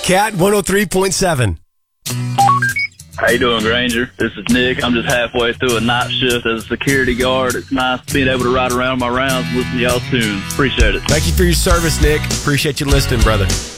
Cat 103.7. How you doing, Granger? This is Nick. I'm just halfway through a night shift as a security guard. It's nice being able to ride around my rounds and listen to y'all's tunes. Appreciate it. Thank you for your service, Nick. Appreciate you listening, brother.